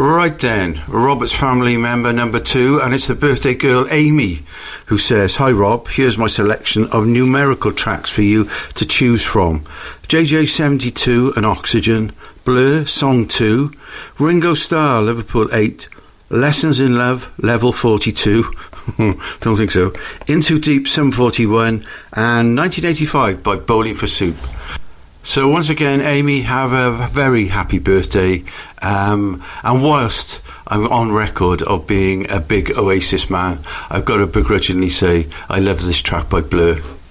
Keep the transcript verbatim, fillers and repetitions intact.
Right then, Robert's family member number two, and it's the birthday girl Amy, who says, "Hi Rob, here's my selection of numerical tracks for you to choose from. J J seventy-two and Oxygen, Blur, Song two, Ringo Starr, Liverpool eight, Lessons in Love, Level forty-two, don't think so, In Too Deep, seven forty-one, and nineteen eighty-five by Bowling for Soup." So once again, Amy, have a very happy birthday. Um, and whilst I'm on record of being a big Oasis man, I've got to begrudgingly say I love this track by Blur.